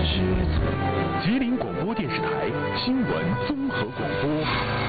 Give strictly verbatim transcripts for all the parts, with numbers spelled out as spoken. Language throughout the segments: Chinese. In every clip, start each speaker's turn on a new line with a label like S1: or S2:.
S1: 薛村，吉林广播电视台新闻综合广播。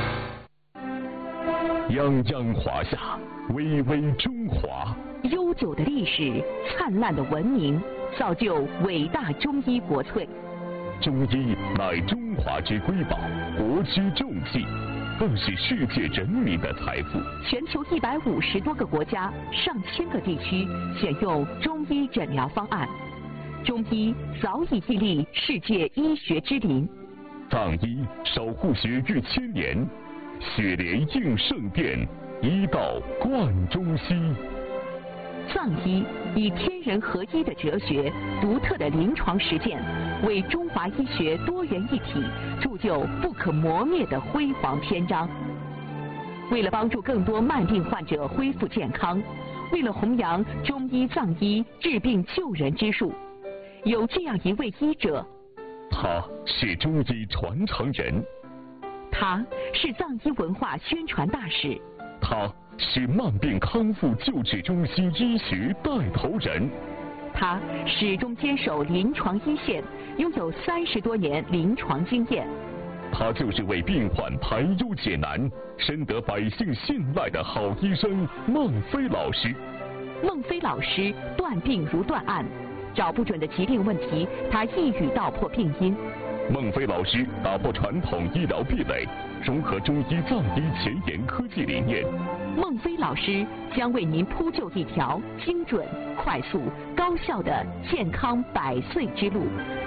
S1: 泱泱华夏，巍巍中华。
S2: 悠久的历史，灿烂的文明，造就伟大中医国粹。
S1: 中医乃中华之瑰宝，国之重器，更是世界人民的财富。
S2: 全球一百五十多个国家、上千个地区选用中医诊疗方案，中医早已屹立世界医学之林。
S1: 藏医守护学逾千年，血莲应圣殿，医道贯中西。
S2: 藏医以天人合一的哲学、独特的临床实践，为中华医学多元一体铸就不可磨灭的辉煌篇章。为了帮助更多慢病患者恢复健康，为了弘扬中医藏医治病救人之术，有这样一位医者，
S1: 他是中医传承人，
S2: 他是藏医文化宣传大使，
S1: 他是慢病康复救治中心医学带头人，
S2: 他始终坚守临床一线，拥有三十多年临床经验。
S1: 他就是为病患排忧解难、深得百姓信赖的好医生孟非老师。
S2: 孟非老师断病如断案，找不准的疾病问题，他一语道破病因。
S1: 孟非老师打破传统医疗壁垒，融合中医藏医前沿科技理念。
S2: 孟非老师将为您铺就一条精准、快速、高效的健康百岁之路。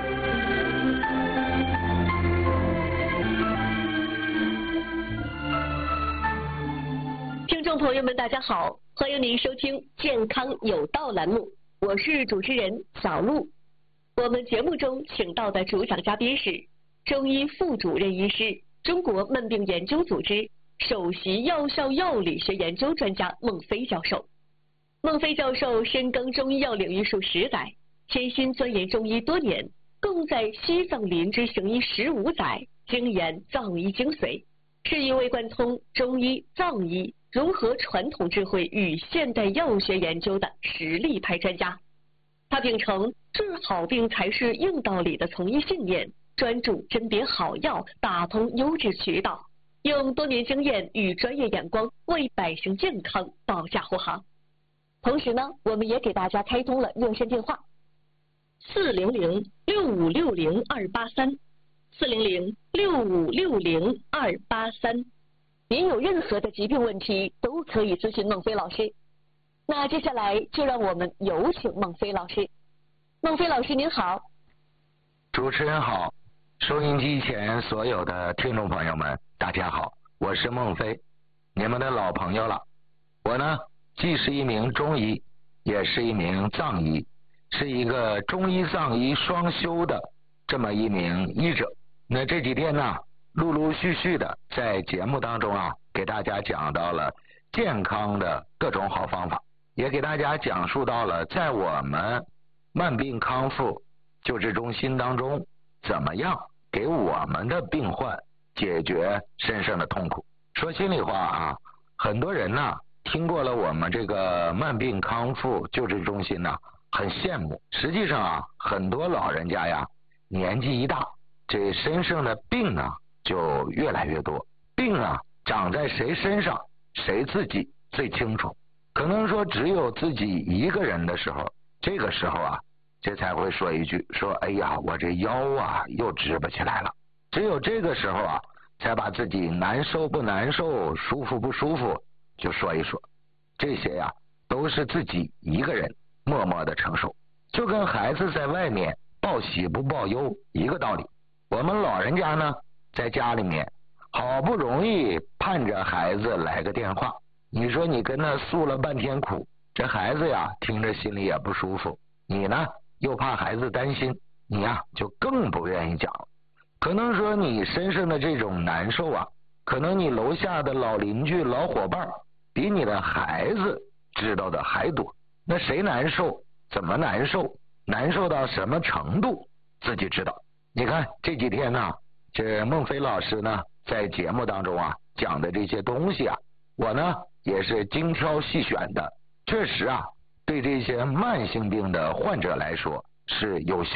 S3: 听众朋友们，大家好，欢迎您收听《健康有道》栏目，我是主持人小璐。我们节目中请到的主讲嘉宾是中医副主任医师、中国慢病研究组织首席药效药理学研究专家孟非教授。孟非教授深耕中医药领域数十载，潜心钻研中医多年，共在西藏林芝行医十五载，精研藏医精髓，是一位贯通中医、藏医、融合传统智慧与现代药学研究的实力派专家。他秉承治好病才是硬道理的从医信念，专注甄别好药，打通优质渠道，用多年经验与专业眼光为百姓健康保驾护航。同时呢，我们也给大家开通了热线电话四零零六五六零二八三，四零零六五六零二八三。您有任何的疾病问题都可以咨询孟非老师。那接下来就让我们有请孟非老师。孟非老师您好。
S4: 主持人好，收音机前所有的听众朋友们大家好，我是孟非，你们的老朋友了。我呢既是一名中医，也是一名藏医，是一个中医藏医双修的这么一名医者。那这几天呢陆陆续续的在节目当中啊给大家讲到了健康的各种好方法，也给大家讲述到了在我们慢病康复救治中心当中怎么样给我们的病患解决身上的痛苦。说心里话啊，很多人呢听过了我们这个慢病康复救治中心呢很羡慕，实际上啊很多老人家呀年纪一大，这身上的病呢就越来越多，病啊长在谁身上谁自己最清楚，可能说只有自己一个人的时候，这个时候啊这才会说一句，说哎呀我这腰啊又直不起来了，只有这个时候啊才把自己难受不难受、舒服不舒服就说一说，这些呀都是自己一个人默默的承受，就跟孩子在外面报喜不报忧一个道理。我们老人家呢在家里面好不容易盼着孩子来个电话，你说你跟他诉了半天苦，这孩子呀听着心里也不舒服，你呢又怕孩子担心，你呀就更不愿意讲了。可能说你身上的这种难受啊，可能你楼下的老邻居老伙伴比你的孩子知道的还多，那谁难受怎么难受，难受到什么程度自己知道。你看这几天呢这孟非老师呢在节目当中啊讲的这些东西啊，我呢也是精挑细选的，确实啊对这些慢性病的患者来说是有效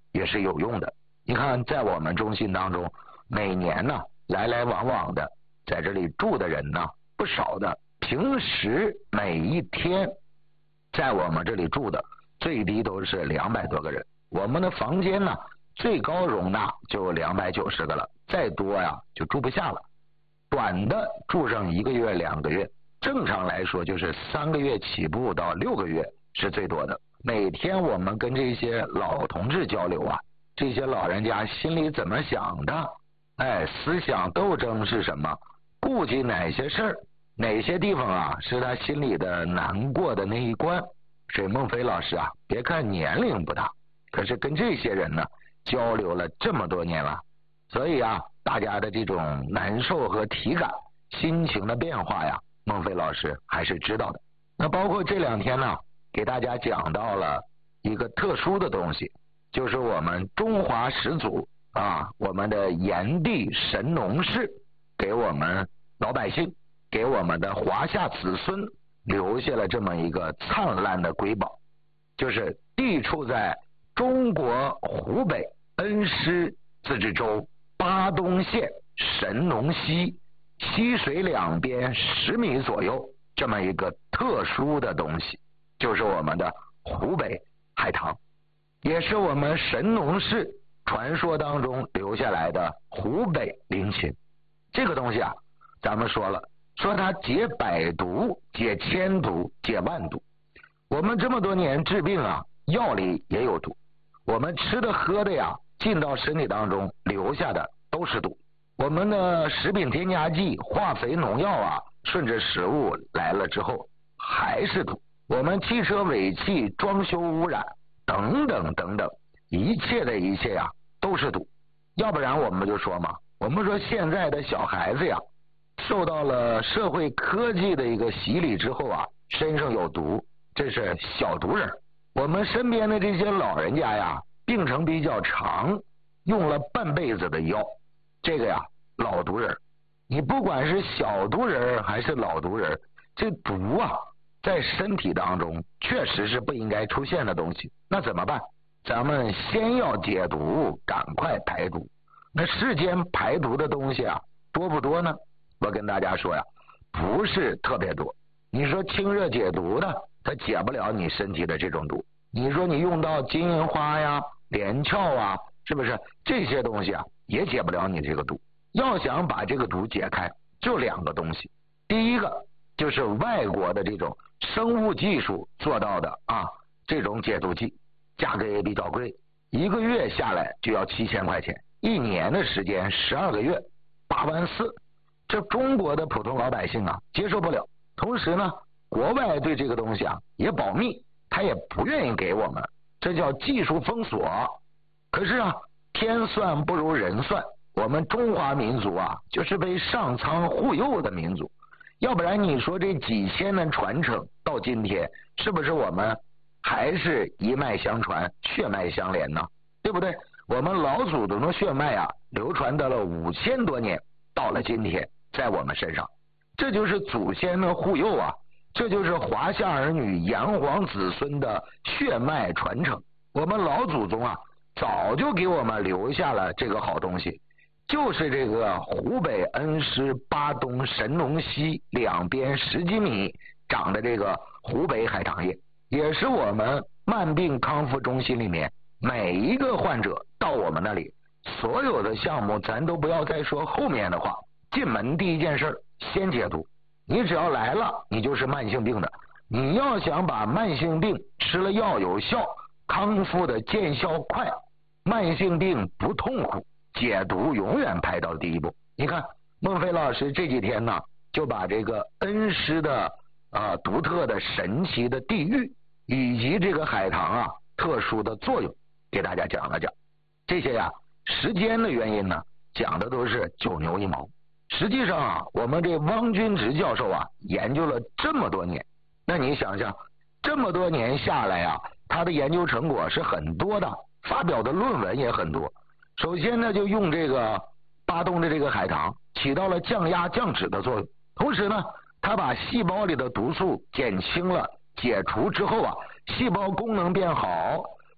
S4: 也是有用的。你看在我们中心当中，每年呢来来往往的在这里住的人呢不少的，平时每一天在我们这里住的最低都是两百多个人，我们的房间呢最高容纳就两百九十个了，再多呀就住不下了。短的住上一个月两个月，正常来说就是三个月起步到六个月是最多的。每天我们跟这些老同志交流啊，这些老人家心里怎么想的，哎，思想斗争是什么，顾及哪些事儿，哪些地方啊是他心里的难过的那一关。水梦飞老师啊，别看年龄不大，可是跟这些人呢交流了这么多年了，所以啊大家的这种难受和体感心情的变化呀，孟非老师还是知道的。那包括这两天呢给大家讲到了一个特殊的东西，就是我们中华始祖啊，我们的炎帝神农氏给我们老百姓，给我们的华夏子孙留下了这么一个灿烂的瑰宝，就是地处在中国湖北恩施自治州巴东县神农溪溪水两边十米左右这么一个特殊的东西，就是我们的湖北海棠，也是我们神农氏传说当中留下来的湖北灵芹。这个东西啊，咱们说了，说它解百毒，解千毒，解万毒。我们这么多年治病啊，药里也有毒，我们吃的喝的呀，进到身体当中留下的都是毒。我们的食品添加剂、化肥、农药啊，顺着食物来了之后还是毒。我们汽车尾气、装修污染等等等等，一切的一切呀都是毒。要不然我们就说嘛，我们说现在的小孩子呀，受到了社会科技的一个洗礼之后啊，身上有毒，这是小毒人。我们身边的这些老人家呀，病程比较长，用了半辈子的药，这个呀老毒人。你不管是小毒人还是老毒人，这毒啊在身体当中确实是不应该出现的东西。那怎么办？咱们先要解毒，赶快排毒。那世间排毒的东西啊多不多呢？我跟大家说呀，不是特别多。你说清热解毒的，它解不了你身体的这种毒。你说你用到金银花呀、连翘啊，是不是这些东西啊也解不了你这个毒？要想把这个毒解开，就两个东西。第一个就是外国的这种生物技术做到的啊，这种解毒剂，价格也比较贵，一个月下来就要七千块钱，一年的时间十二个月，八万四。这中国的普通老百姓啊接受不了。同时呢，国外对这个东西啊也保密，他也不愿意给我们，这叫技术封锁。可是啊，天算不如人算，我们中华民族啊就是被上苍护佑的民族。要不然你说这几千年传承到今天，是不是我们还是一脉相传，血脉相连呢？对不对？我们老祖宗的血脉啊流传到了五千多年，到了今天在我们身上，这就是祖先的护佑啊，这就是华夏儿女炎黄子孙的血脉传承。我们老祖宗啊早就给我们留下了这个好东西，就是这个湖北恩施巴东神农溪两边十几米长的这个湖北海棠叶，也是我们慢病康复中心里面每一个患者到我们那里，所有的项目咱都不要再说后面的话，进门第一件事先解毒。你只要来了，你就是慢性病的。你要想把慢性病吃了药有效，康复的见效快，慢性病不痛苦，解毒永远排到第一步。你看孟非老师这几天呢，就把这个恩施的啊、呃、独特的神奇的地域以及这个海棠啊特殊的作用给大家讲了讲。这些呀、啊、时间的原因呢，讲的都是九牛一毛。实际上啊，我们这汪君直教授啊研究了这么多年，那你想想这么多年下来啊，他的研究成果是很多的，发表的论文也很多。首先呢，就用这个巴东的这个海棠起到了降压降脂的作用，同时呢，它把细胞里的毒素减轻了，解除之后啊，细胞功能变好，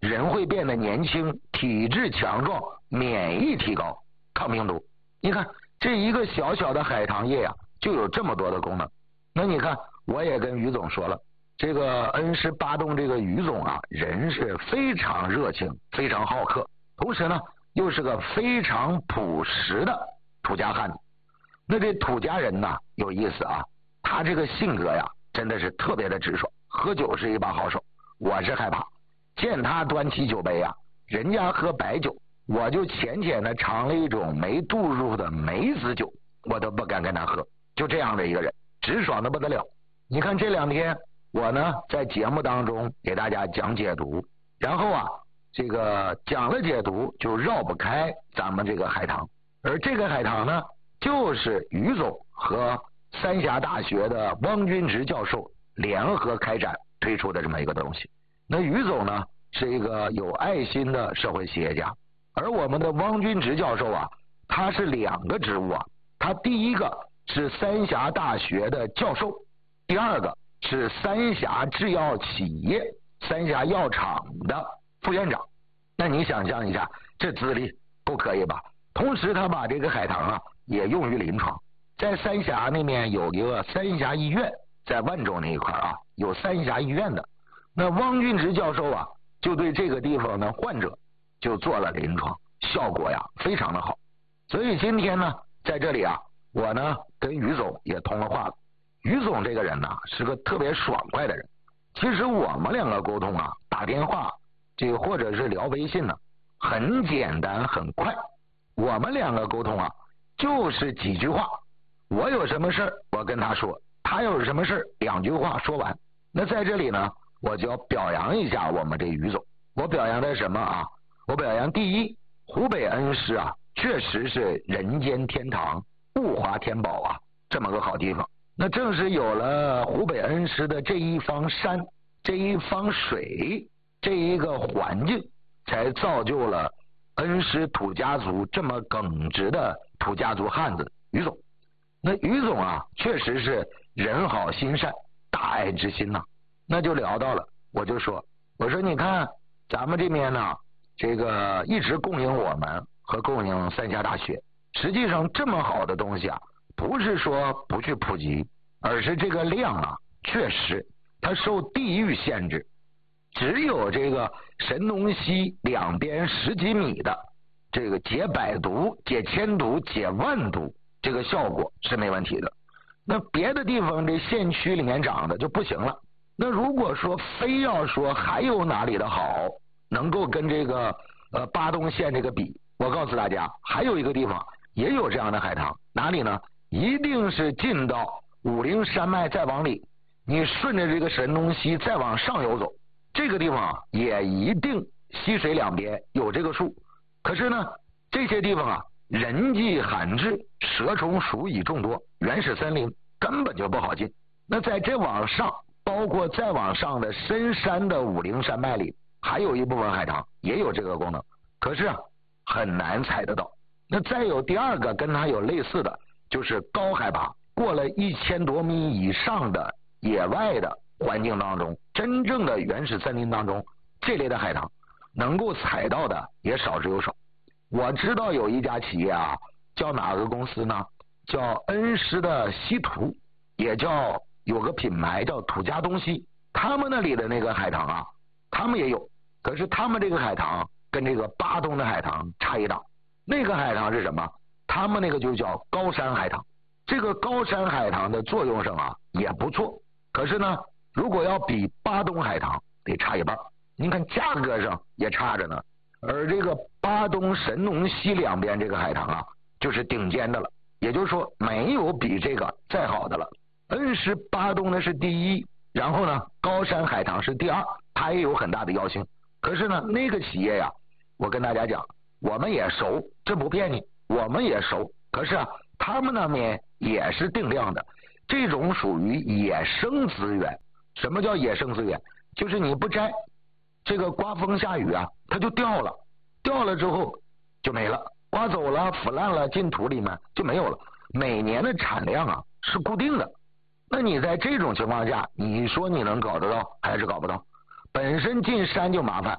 S4: 人会变得年轻，体质强壮，免疫提高，抗病毒。你看这一个小小的海棠叶啊，就有这么多的功能。那你看，我也跟于总说了，这个恩施巴东这个于总啊，人是非常热情，非常好客，同时呢又是个非常朴实的土家汉子。那这土家人呢有意思啊，他这个性格呀真的是特别的直爽，喝酒是一把好手。我是害怕见他端起酒杯啊，人家喝白酒，我就浅浅的尝了一种没度入的梅子酒，我都不敢跟他喝。就这样的一个人，直爽的不得了。你看这两天我呢在节目当中给大家讲解读，然后啊这个讲了解读就绕不开咱们这个海棠，而这个海棠呢就是于总和三峡大学的汪君直教授联合开展推出的这么一个东西。那于总呢是一个有爱心的社会企业家，而我们的汪君直教授啊，他是两个职务啊，他第一个是三峡大学的教授，第二个是三峡制药企业三峡药厂的副院长。那你想象一下，这资历够可以吧？同时他把这个海棠啊也用于临床，在三峡那边有一个三峡医院，在万州那一块啊有三峡医院的，那汪君直教授啊就对这个地方的患者就做了临床，效果呀非常的好。所以今天呢在这里啊，我呢跟于总也通了话了。于总这个人呢是个特别爽快的人，其实我们两个沟通啊，打电话这个或者是聊微信呢，很简单很快。我们两个沟通啊就是几句话，我有什么事儿我跟他说，他有什么事儿两句话说完。那在这里呢我就要表扬一下我们这于总。我表扬的什么啊？我表扬第一，湖北恩施啊确实是人间天堂，物华天宝啊，这么个好地方。那正是有了湖北恩施的这一方山，这一方水，这一个环境，才造就了恩施土家族这么耿直的土家族汉子于总。那于总啊确实是人好心善，大爱之心呐、啊。那就聊到了，我就说我说你看咱们这边呢，这个一直供应我们和供应三峡大学，实际上这么好的东西啊，不是说不去普及，而是这个量啊确实它受地域限制，只有这个神农溪两边十几米的这个解百毒解千毒解万毒，这个效果是没问题的。那别的地方这县区里面长的就不行了。那如果说非要说还有哪里的好能够跟这个呃巴东县这个比，我告诉大家还有一个地方也有这样的海棠，哪里呢？一定是进到武陵山脉再往里，你顺着这个神农溪再往上游走，这个地方也一定溪水两边有这个树。可是呢这些地方啊人迹罕至，蛇虫鼠蚁众多，原始森林根本就不好进。那在这往上，包括再往上的深山的武陵山脉里，还有一部分海棠也有这个功能，可是啊很难采得到。那再有第二个跟它有类似的，就是高海拔过了一千多米以上的野外的环境当中，真正的原始森林当中，这类的海棠能够采到的也少之又少。我知道有一家企业啊，叫哪个公司呢？叫恩施的稀土，也叫有个品牌叫土家东西，他们那里的那个海棠啊，他们也有，可是他们这个海棠跟这个巴东的海棠差异大。那个海棠是什么？他们那个就叫高山海棠。这个高山海棠的作用上啊也不错，可是呢如果要比巴东海棠得差一半，您看价格上也差着呢。而这个巴东神农溪两边这个海棠啊就是顶尖的了，也就是说没有比这个再好的了。恩施巴东呢是第一，然后呢高山海棠是第二，它也有很大的药性。可是呢那个企业呀，我跟大家讲我们也熟，这不骗你，我们也熟。可是啊他们那边也是定量的，这种属于野生资源。什么叫野生资源？就是你不摘，这个刮风下雨啊它就掉了，掉了之后就没了，刮走了腐烂了进土里面就没有了，每年的产量啊是固定的。那你在这种情况下，你说你能搞得到还是搞不到？本身进山就麻烦，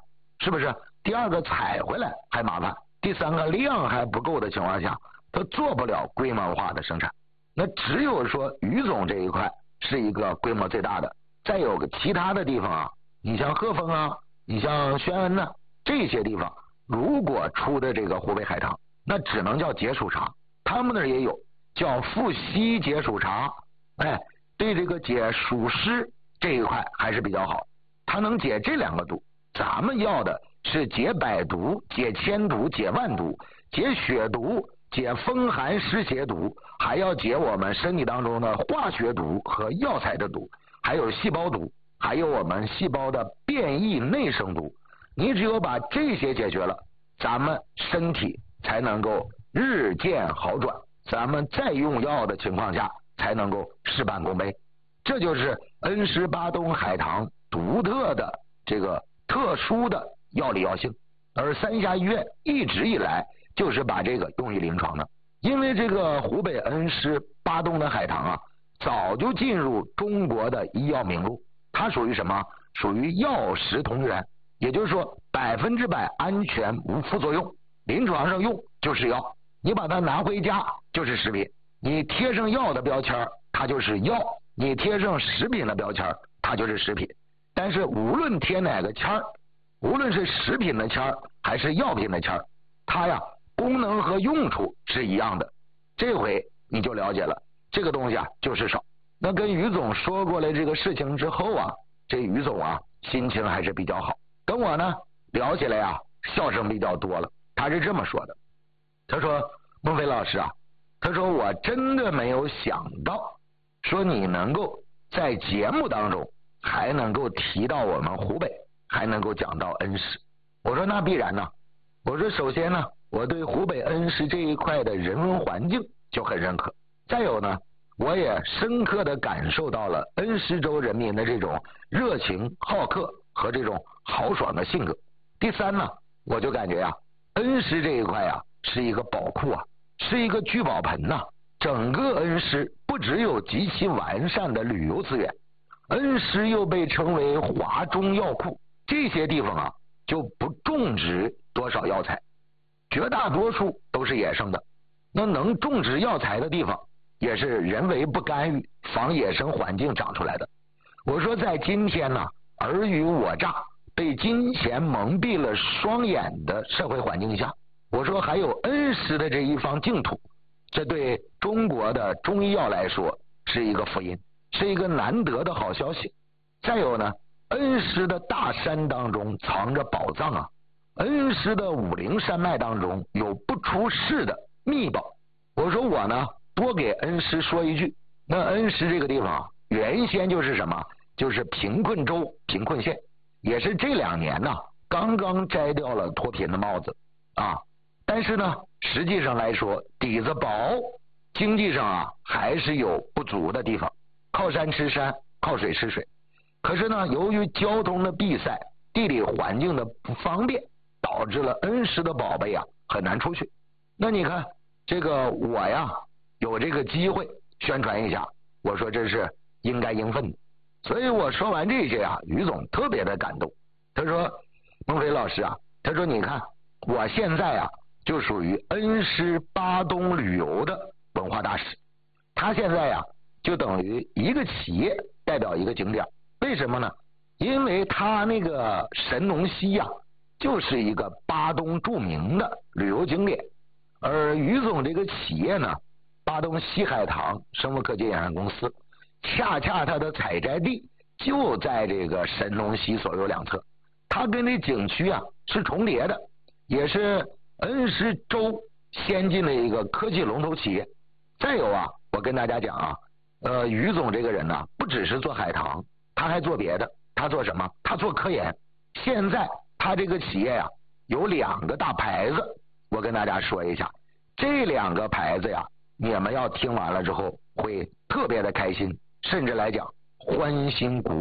S4: 是不是？第二个采回来还麻烦，第三个量还不够的情况下，它做不了规模化的生产。那只有说于总这一块是一个规模最大的，再有个其他的地方啊，你像鹤峰啊，你像宣恩呐、啊，这些地方如果出的这个湖北海棠，那只能叫解暑茶。他们那儿也有叫富硒解暑茶，哎，对这个解暑湿这一块还是比较好，它能解这两个毒。咱们要的是解百毒、解千毒、解万毒、解血毒、解风寒湿邪毒，还要解我们身体当中的化学毒和药材的毒，还有细胞毒，还有我们细胞的变异内生毒。你只有把这些解决了，咱们身体才能够日渐好转，咱们再用药的情况下才能够事半功倍。这就是恩施巴东海棠独特的这个特殊的药理药性，而三峡医院一直以来就是把这个用于临床的。因为这个湖北恩施巴东的海棠啊，早就进入中国的医药名录，它属于什么？属于药食同源，也就是说百分之百安全无副作用，临床上用就是药，你把它拿回家就是食品，你贴上药的标签它就是药，你贴上食品的标签它就是食品。但是无论贴哪个签儿，无论是食品的签儿还是药品的签儿，它呀功能和用处是一样的。这回你就了解了，这个东西啊就是少。那跟于总说过了这个事情之后啊，这于总啊心情还是比较好，跟我呢聊起来呀笑声比较多了。他是这么说的，他说孟非老师啊，他说我真的没有想到说你能够在节目当中还能够提到我们湖北，还能够讲到恩施。我说那必然呢，我说首先呢，我对湖北恩施这一块的人文环境就很认可，再有呢，我也深刻的感受到了恩施州人民的这种热情好客和这种豪爽的性格。第三呢，我就感觉呀、啊，恩施这一块啊是一个宝库啊，是一个聚宝盆呐、啊。整个恩施不只有极其完善的旅游资源，恩施又被称为华中药库，这些地方啊就不种植多少药材，绝大多数都是野生的。那能种植药材的地方也是人为不干预，防野生环境长出来的。我说在今天呢，尔虞我诈，被金钱蒙蔽了双眼的社会环境下，我说还有恩施的这一方净土，这对中国的中医药来说是一个福音，是一个难得的好消息。再有呢，恩施的大山当中藏着宝藏啊，恩施的武陵山脉当中有不出世的秘宝。我说我呢多给恩施说一句，那恩施这个地方原先就是什么，就是贫困州贫困县，也是这两年呢刚刚摘掉了脱贫的帽子啊，但是呢实际上来说底子薄，经济上啊还是有不足的地方，靠山吃山，靠水吃水。可是呢由于交通的闭塞，地理环境的不方便，导致了恩施的宝贝啊很难出去。那你看这个我呀有这个机会宣传一下，我说这是应该应分的。所以我说完这些啊，于总特别的感动。他说孟非老师啊，他说你看我现在啊就属于恩施巴东旅游的文化大使，他现在呀、啊、就等于一个企业代表一个景点。为什么呢？因为他那个神农溪呀、啊、就是一个巴东著名的旅游景点，而于总这个企业呢，巴东西海棠生物科技有限公司，恰恰它的采摘地就在这个神农溪左右两侧，它跟这景区啊是重叠的，也是恩施州先进的一个科技龙头企业。再有啊，我跟大家讲啊，呃，于总这个人呢、啊，不只是做海棠，他还做别的。他做什么？他做科研。现在他这个企业呀、啊，有两个大牌子，我跟大家说一下。这两个牌子呀，你们要听完了之后会特别的开心，甚至来讲欢欣鼓